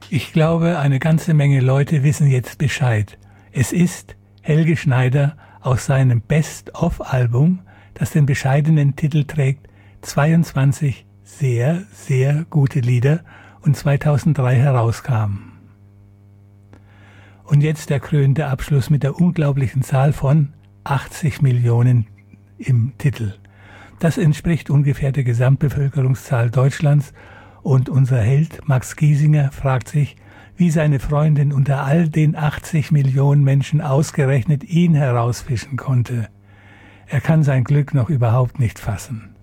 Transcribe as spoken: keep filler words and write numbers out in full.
Ich glaube, eine ganze Menge Leute wissen jetzt Bescheid. Es ist Helge Schneider aus seinem Best-of-Album, das den bescheidenen Titel trägt, zweiundzwanzig sehr, sehr gute Lieder und zweitausenddrei herauskam. Und jetzt der krönende Abschluss mit der unglaublichen Zahl von achtzig Millionen im Titel. Das entspricht ungefähr der Gesamtbevölkerungszahl Deutschlands und unser Held Max Giesinger fragt sich, wie seine Freundin unter all den achtzig Millionen Menschen ausgerechnet ihn herausfischen konnte. Er kann sein Glück noch überhaupt nicht fassen.